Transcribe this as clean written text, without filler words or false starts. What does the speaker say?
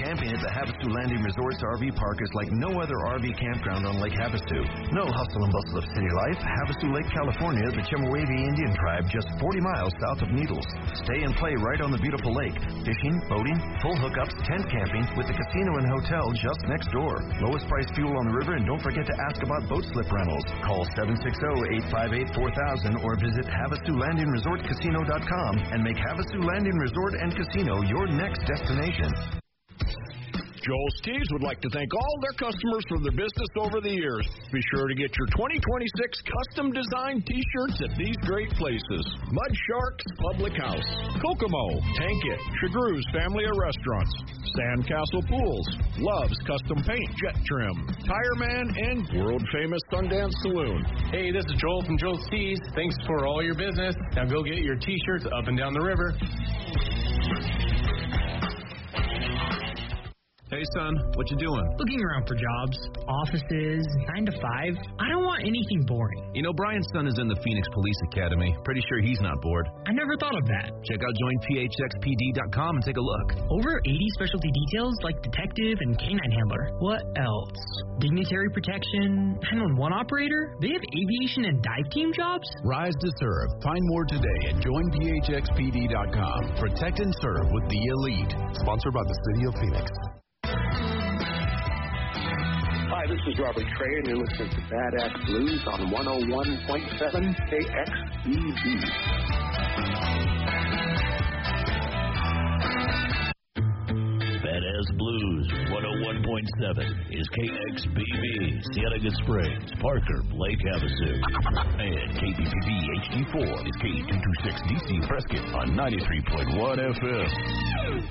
Camping at the Havasu Landing Resorts RV Park is like no other RV campground on Lake Havasu. No hustle and bustle of city life. Havasu Lake, California, the Chemehuevi Indian tribe, just 40 miles south of Needles. Stay and play right on the beautiful lake. Fishing, boating, full hookups, tent camping with the casino and hotel just next door. Lowest price fuel on the river, and don't forget to ask about boat slip rentals. Call 760-858-4000 or visit HavasuLandingResortCasino.com and make Havasu Landing Resort and Casino your next destination. Joel Steves would like to thank all their customers for their business over the years. Be sure to get your 2026 custom designed T-shirts at these great places: Mud Sharks Public House, Kokomo, Tank It, Chagru's Family of Restaurants, Sandcastle Pools, Love's Custom Paint, Jet Trim, Tire Man, and world-famous Sundance Saloon. Hey, this is Joel from Joel Steves. Thanks for all your business. Now go get your T-shirts up and down the river. Hey, son, what you doing? Looking around for jobs, offices, 9 to 5. I don't want anything boring. You know, Brian's son is in the Phoenix Police Academy. Pretty sure he's not bored. I never thought of that. Check out joinphxpd.com and take a look. Over 80 specialty details like detective and canine handler. What else? Dignitary protection, 911 operator? They have aviation and dive team jobs? Rise to serve. Find more today at joinphxpd.com. Protect and serve with the elite. Sponsored by the City of Phoenix. Hi, this is Robert Trey, and you're listening to Badass Blues on 101.7 KXBB. Badass Blues 101.7 is KXBB, Cienega Springs, Parker, Lake Havasu. And KBPB HD4 is K226DC Prescott on 93.1 FM.